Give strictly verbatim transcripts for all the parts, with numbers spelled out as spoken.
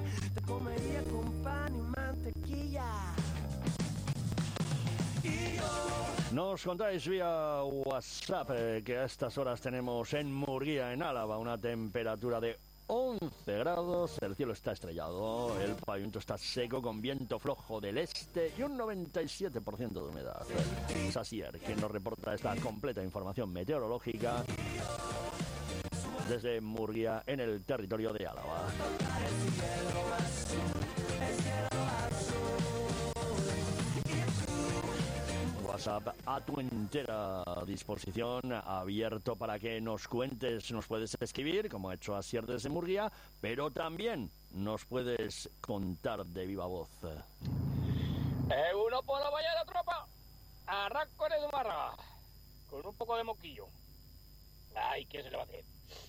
te comería con pan y mantequilla. Y yo... Nos contáis vía WhatsApp eh, que a estas horas tenemos en Murguía, en Álava, una temperatura de once grados, el cielo está estrellado, el pavimento está seco con viento flojo del este y un noventa y siete por ciento de humedad. Es Asier quien nos reporta esta completa información meteorológica desde Murguía, en el territorio de Álava. WhatsApp a tu entera disposición, abierto para que nos cuentes, nos puedes escribir, como ha hecho Asier desde Murguía, pero también nos puedes contar de viva voz. Eh, uno por la valla de la tropa, arranco en el barra, con un poco de moquillo. Ay, ¿qué se le va a hacer?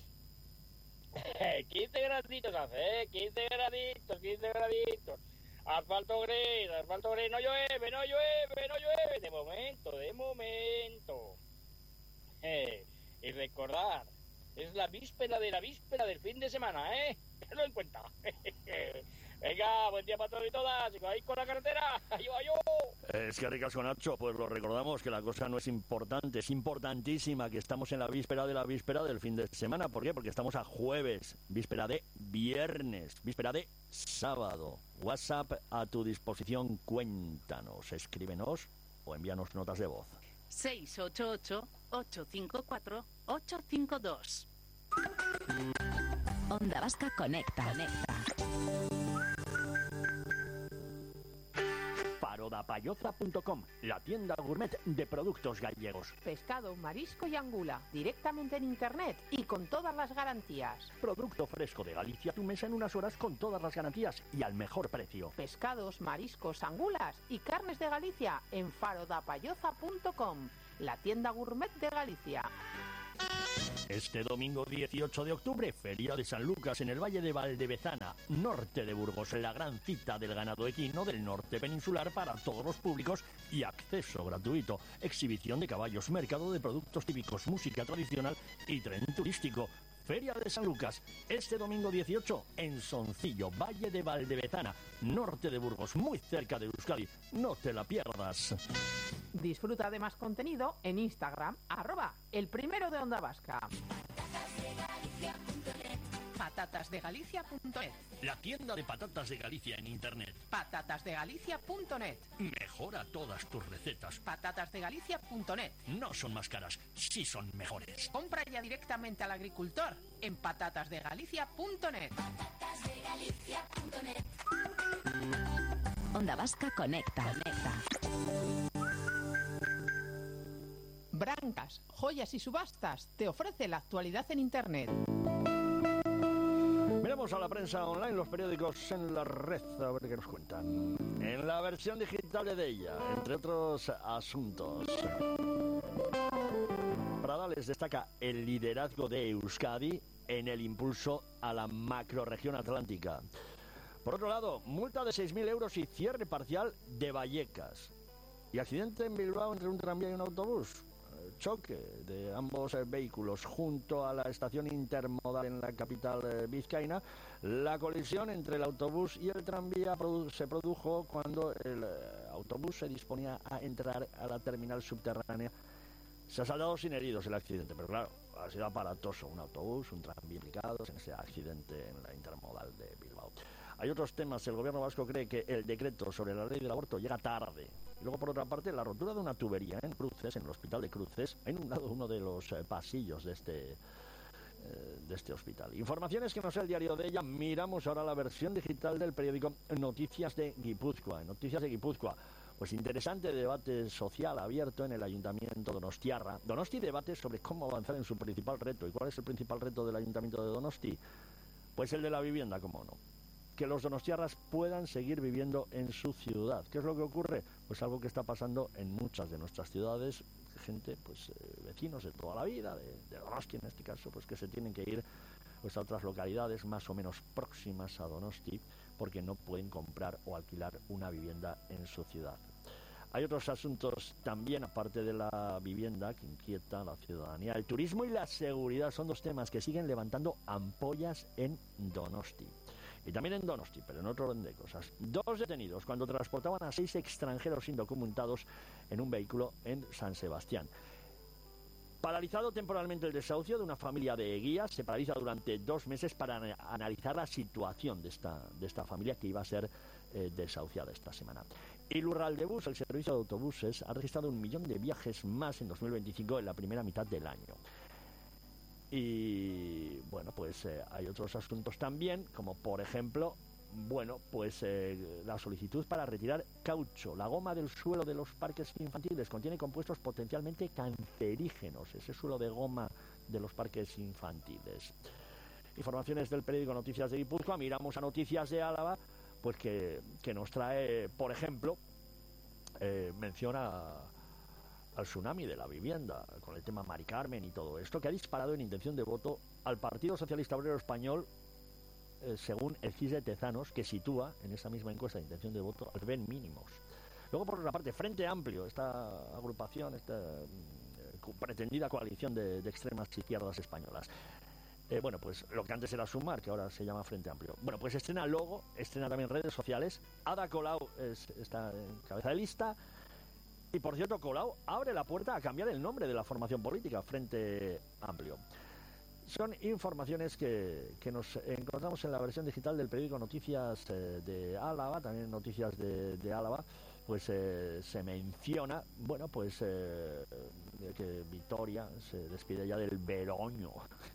quince graditos hace, ¿eh? quince graditos, quince graditos. Asfalto gris, asfalto gris, no llueve, no llueve, no llueve. De momento, de momento. Eh, y recordar, es la víspera de la víspera del fin de semana, ¿eh? Tenlo en cuenta. Venga, buen día para todos y todas. Ahí con la carretera. ¡Yo, yo! Es que ricasco, Nacho, pues lo recordamos que la cosa no es importante, es importantísima que estamos en la víspera de la víspera del fin de semana. ¿Por qué? Porque estamos a jueves, víspera de viernes, víspera de sábado. WhatsApp a tu disposición, cuéntanos, escríbenos o envíanos notas de voz. seis ocho ocho, ocho cinco cuatro, ocho cinco dos. Onda Vasca Conecta. Conecta. Parodapayoza punto com, la tienda gourmet de productos gallegos. Pescado, marisco y angula, directamente en internet y con todas las garantías. Producto fresco de Galicia a tu mesa en unas horas con todas las garantías y al mejor precio. Pescados, mariscos, angulas y carnes de Galicia en farodapayoza punto com, la tienda gourmet de Galicia. Este domingo dieciocho de octubre, Feria de San Lucas en el Valle de Valdevezana, norte de Burgos, la gran cita del ganado equino del norte peninsular para todos los públicos y acceso gratuito. Exhibición de caballos, mercado de productos típicos, música tradicional y tren turístico. Feria de San Lucas, este domingo dieciocho en Soncillo, Valle de Valdevezana, norte de Burgos, muy cerca de Euskadi. No te la pierdas. Disfruta de más contenido en Instagram, arroba el primero de Onda Vasca. patatas de galicia punto net. La tienda de patatas de Galicia en internet. patatas de galicia punto net. Mejora todas tus recetas. patatas de galicia punto net. No son más caras, sí son mejores. Compra ya directamente al agricultor en patatas de galicia punto net. Onda Vasca Conecta. Conecta. Brancas, joyas y subastas te ofrece la actualidad en internet. Miramos a la prensa online, los periódicos en la red, a ver qué nos cuentan. En la versión digital de ella, entre otros asuntos. Pradales destaca el liderazgo de Euskadi en el impulso a la macrorregión atlántica. Por otro lado, multa de seis mil euros y cierre parcial de Vallecas. Y accidente en Bilbao entre un tranvía y un autobús. Choque de ambos eh, vehículos junto a la estación intermodal en la capital eh, vizcaína. La colisión entre el autobús y el tranvía produ- se produjo cuando el eh, autobús se disponía a entrar a la terminal subterránea. Se ha saldado sin heridos el accidente, pero claro, ha sido aparatoso. Un autobús, un tranvía implicados en ese accidente en la intermodal de Bilbao. Hay otros temas. El gobierno vasco cree que el decreto sobre la ley del aborto llega tarde. Y luego, por otra parte, la rotura de una tubería en Cruces, en el hospital de Cruces, ha inundado uno de los eh, pasillos de este, eh, de este hospital. Informaciones que no sé el diario de ella. Miramos ahora la versión digital del periódico Noticias de Guipúzcoa. Noticias de Guipúzcoa. Pues interesante debate social abierto en el Ayuntamiento donostiarra. Donosti debate sobre cómo avanzar en su principal reto. ¿Y cuál es el principal reto del Ayuntamiento de Donosti? Pues el de la vivienda, cómo no. Que los donostiarras puedan seguir viviendo en su ciudad. ¿Qué es lo que ocurre? Pues algo que está pasando en muchas de nuestras ciudades. Gente, pues eh, vecinos de toda la vida, de, de Donosti en este caso, pues que se tienen que ir pues, a otras localidades más o menos próximas a Donosti porque no pueden comprar o alquilar una vivienda en su ciudad. Hay otros asuntos también, aparte de la vivienda, que inquieta a la ciudadanía. El turismo y la seguridad son dos temas que siguen levantando ampollas en Donosti. Y también en Donosti, pero en otro orden de cosas. Dos detenidos cuando transportaban a seis extranjeros indocumentados en un vehículo en San Sebastián. Paralizado temporalmente el desahucio de una familia de guías, se paraliza durante dos meses para ana- analizar la situación de esta, de esta familia que iba a ser eh, desahuciada esta semana. Y Lurraldebus, el servicio de autobuses, ha registrado un millón de viajes más en dos mil veinticinco en la primera mitad del año. Y bueno, pues eh, hay otros asuntos también, como por ejemplo, bueno, pues eh, la solicitud para retirar caucho. La goma del suelo de los parques infantiles contiene compuestos potencialmente cancerígenos, ese suelo de goma de los parques infantiles. Informaciones del periódico Noticias de Guipúzcoa. Miramos a Noticias de Álava, pues que, que nos trae, por ejemplo, eh, menciona al tsunami de la vivienda, con el tema Mari Carmen y todo esto, que ha disparado en intención de voto al Partido Socialista Obrero Español, eh, según el C I S de Tezanos, que sitúa en esa misma encuesta de intención de voto al Ben mínimos. Luego, por otra parte, Frente Amplio, esta agrupación, esta eh, pretendida coalición de, de extremas izquierdas españolas. Eh, bueno, pues lo que antes era Sumar, que ahora se llama Frente Amplio. Bueno, pues estrena logo, estrena también redes sociales. Ada Colau es, está en cabeza de lista. Y por cierto, Colau abre la puerta a cambiar el nombre de la formación política, Frente Amplio. Son informaciones que, que nos encontramos en la versión digital del periódico Noticias eh, de Álava, también Noticias de, de Álava, pues eh, se menciona, bueno, pues eh, que Vitoria se despide ya del veroño.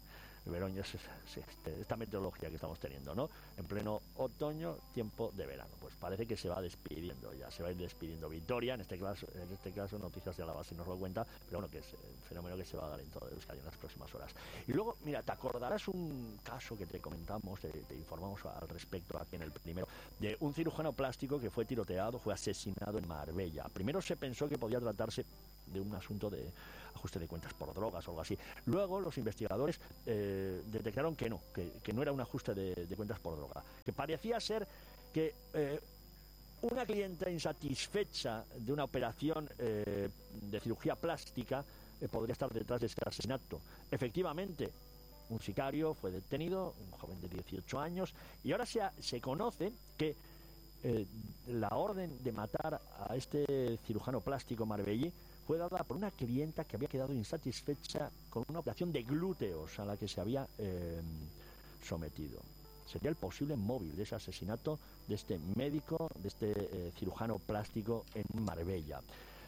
El veroño es, es, es esta meteorología que estamos teniendo, ¿no? En pleno otoño, tiempo de verano. Pues parece que se va despidiendo ya, se va a ir despidiendo Vitoria, en este caso, en este caso Noticias de Álava, si nos lo cuenta, pero bueno, que es un fenómeno que se va a dar en toda Euskadi en las próximas horas. Y luego, mira, te acordarás un caso que te comentamos, te, te informamos al respecto aquí en el primero, de un cirujano plástico que fue tiroteado, fue asesinado en Marbella. Primero se pensó que podía tratarse de un asunto de ajuste de cuentas por drogas o algo así. Luego los investigadores eh, detectaron que no, que, que no era un ajuste de, de cuentas por droga, que parecía ser que eh, una clienta insatisfecha de una operación eh, de cirugía plástica eh, podría estar detrás de ese asesinato. Efectivamente, un sicario fue detenido, un joven de dieciocho años, y ahora se, ha, se conoce que eh, la orden de matar a este cirujano plástico marbellí fue dada por una clienta que había quedado insatisfecha con una operación de glúteos a la que se había eh, sometido. Sería el posible móvil de ese asesinato de este médico, de este eh, cirujano plástico en Marbella.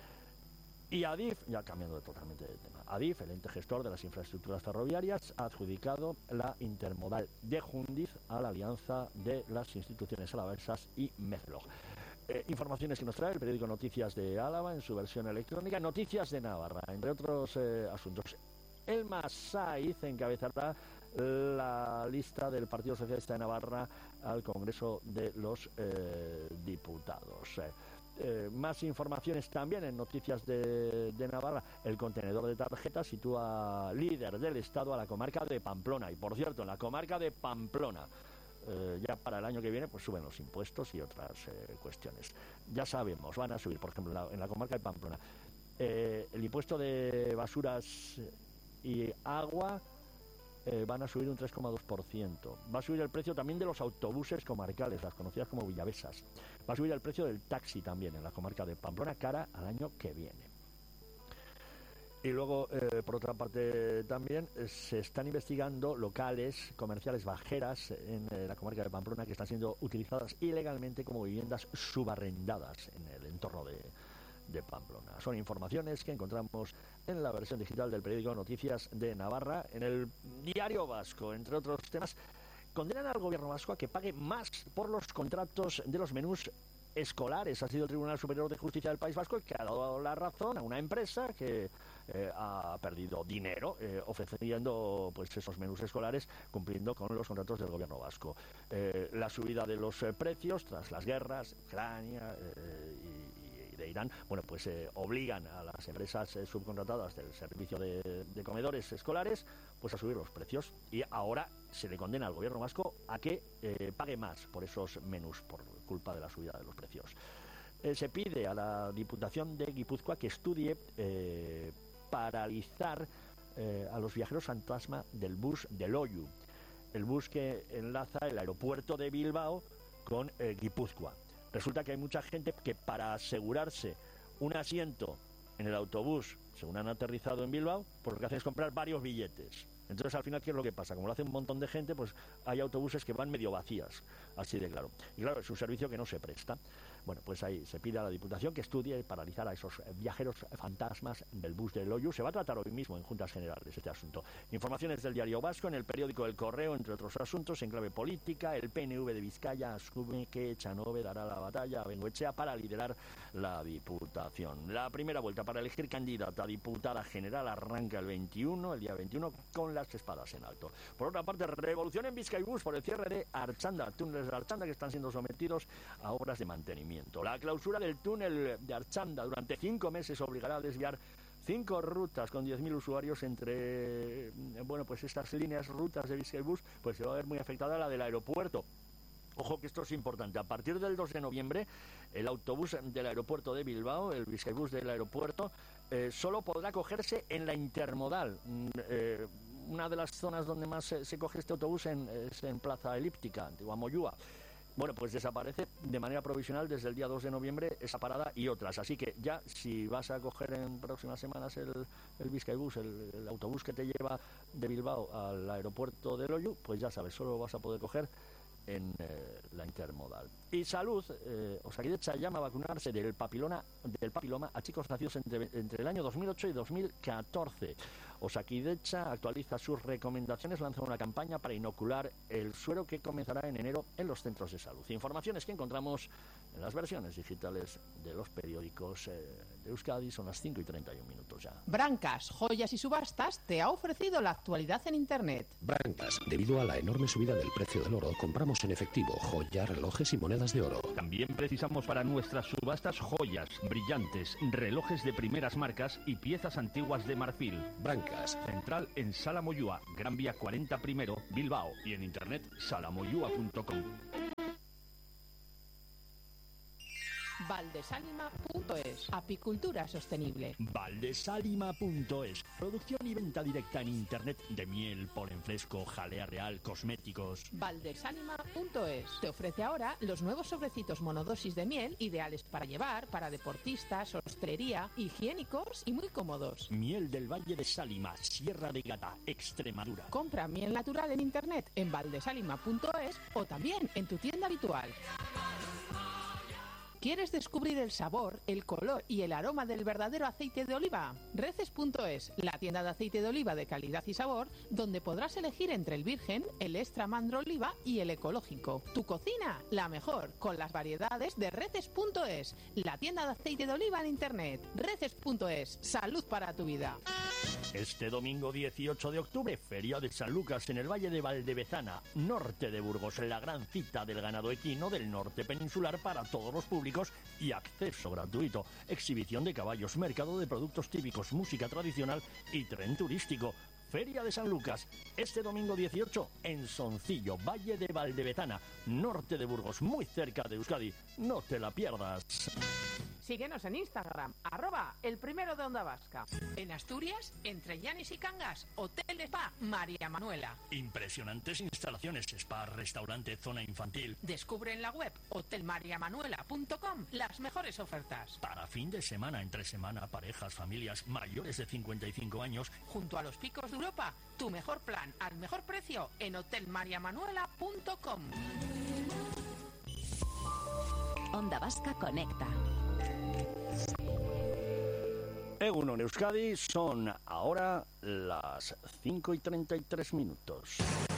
Y Adif, ya cambiando totalmente de tema, Adif, el ente gestor de las infraestructuras ferroviarias, ha adjudicado la intermodal de Jundiz a la alianza de las instituciones alavesas y Mezlog. Eh, informaciones que nos trae el periódico Noticias de Álava en su versión electrónica, Noticias de Navarra, entre otros eh, asuntos. Elma Saiz encabezará la lista del Partido Socialista de Navarra al Congreso de los eh, Diputados. Eh, eh, más informaciones también en Noticias de, de Navarra. El contenedor de tarjetas sitúa líder del Estado a la comarca de Pamplona. Y por cierto, en la comarca de Pamplona, Eh, ya para el año que viene pues suben los impuestos y otras eh, cuestiones. Ya sabemos, van a subir, por ejemplo, en la, en la comarca de Pamplona, eh, el impuesto de basuras y agua eh, van a subir un tres coma dos por ciento. Va a subir el precio también de los autobuses comarcales, las conocidas como villavesas. Va a subir el precio del taxi también en la comarca de Pamplona cara al año que viene. Y luego, eh, por otra parte, también eh, se están investigando locales comerciales bajeras en eh, la comarca de Pamplona que están siendo utilizadas ilegalmente como viviendas subarrendadas en el entorno de, de Pamplona. Son informaciones que encontramos en la versión digital del periódico Noticias de Navarra, en el Diario Vasco, entre otros temas. Condenan al gobierno vasco a que pague más por los contratos de los menús escolares. Ha sido el Tribunal Superior de Justicia del País Vasco el que ha dado la razón a una empresa que eh, ha perdido dinero eh, ofreciendo pues esos menús escolares cumpliendo con los contratos del gobierno vasco. Eh, la subida de los eh, precios tras las guerras, Ucrania eh, y, y de Irán, bueno, pues eh, obligan a las empresas eh, subcontratadas del servicio de, de comedores escolares pues a subir los precios, y ahora se le condena al gobierno vasco a que eh, pague más por esos menús por culpa de la subida de los precios. Eh, se pide a la Diputación de Guipúzcoa que estudie eh, paralizar eh, a los viajeros fantasma del bus de Loiu. el bus que enlaza el aeropuerto de Bilbao con eh, Guipúzcoa. Resulta que hay mucha gente que para asegurarse un asiento en el autobús, según han aterrizado en Bilbao, pues lo que hacen es comprar varios billetes. Entonces, al final, ¿qué es lo que pasa? Como lo hace un montón de gente, pues hay autobuses que van medio vacías, así de claro. Y claro, es un servicio que no se presta. Bueno, pues ahí se pide a la Diputación que estudie paralizar a esos viajeros fantasmas del bus de Loiu. Se va a tratar hoy mismo en Juntas Generales este asunto. Informaciones del Diario Vasco, en el periódico El Correo, entre otros asuntos, en clave política. El P N V de Vizcaya asume que Echanove dará la batalla a Bengoechea para liderar la Diputación. La primera vuelta para elegir candidata a diputada general arranca el veintiuno, el día veintiuno, con las espadas en alto. Por otra parte, revolución en Bizkaibus por el cierre de Archanda, túneles de Archanda que están siendo sometidos a obras de mantenimiento. La clausura del túnel de Archanda durante cinco meses obligará a desviar cinco rutas con diez mil usuarios entre, bueno, pues estas líneas, rutas de Bizkaibus, pues se va a ver muy afectada la del aeropuerto. Ojo que esto es importante. A partir del dos de noviembre, el autobús del aeropuerto de Bilbao, el Bizkaibus del aeropuerto, eh, solo podrá cogerse en la intermodal. Mm, eh, una de las zonas donde más se, se coge este autobús en, es en Plaza Elíptica, antigua Moyúa. Bueno, pues desaparece de manera provisional desde el día dos de noviembre esa parada y otras. Así que ya, si vas a coger en próximas semanas el, el Bizkaibus, el, el autobús que te lleva de Bilbao al aeropuerto de Loiu, pues ya sabes, solo vas a poder coger en eh, la intermodal. Y salud, eh, Osakidetza llama a vacunarse del papiloma, del papiloma a chicos nacidos entre, entre el año dos mil ocho y dos mil catorce. Osakidetza actualiza sus recomendaciones, lanza una campaña para inocular el suero que comenzará en enero en los centros de salud. Informaciones que encontramos en las versiones digitales de los periódicos eh, de Euskadi. Son las cinco y treinta y un minutos ya. Brancas, Joyas y Subastas te ha ofrecido la actualidad en Internet. Brancas, debido a la enorme subida del precio del oro, compramos en efectivo joyas, relojes y monedas de oro. También precisamos para nuestras subastas joyas, brillantes, relojes de primeras marcas y piezas antiguas de marfil. Brancas. Central en Sala Moyúa, Gran Vía cuarenta primero, Bilbao. Y en internet, salamoyúa punto com. Valdesalima punto es. Apicultura sostenible. Valdesalima punto es. Producción y venta directa en internet de miel, polen fresco, jalea real, cosméticos. Valdesalima punto es. Te ofrece ahora los nuevos sobrecitos monodosis de miel, ideales para llevar, para deportistas, hostelería, higiénicos y muy cómodos. Miel del Valle de Sálima, Sierra de Gata, Extremadura. Compra miel natural en internet en valdesalima punto es o también en tu tienda habitual. ¿Quieres descubrir el sabor, el color y el aroma del verdadero aceite de oliva? Reces punto es, la tienda de aceite de oliva de calidad y sabor, donde podrás elegir entre el virgen, el extra mandro oliva y el ecológico. Tu cocina, la mejor, con las variedades de Reces punto es, la tienda de aceite de oliva en internet. Reces punto es, salud para tu vida. Este domingo dieciocho de octubre, Feria de San Lucas en el Valle de Valdevezana, norte de Burgos, la gran cita del ganado equino del norte peninsular para todos los públicos y acceso gratuito. Exhibición de caballos, mercado de productos típicos, música tradicional y tren turístico. Feria de San Lucas, este domingo dieciocho en Soncillo, Valle de Valdevezana, norte de Burgos, muy cerca de Euskadi. No te la pierdas. Síguenos en Instagram, arroba el primero de Onda Vasca. En Asturias, entre Llanes y Cangas, Hotel Spa María Manuela. Impresionantes instalaciones, spa, restaurante, zona infantil. Descubre en la web hotel maría manuela punto com las mejores ofertas. Para fin de semana, entre semana, parejas, familias mayores de cincuenta y cinco años. Junto a los picos de Europa, tu mejor plan al mejor precio en hotel maría manuela punto com. Onda Vasca Conecta. Egunon Euskadi, son ahora las cinco y treinta y tres minutos.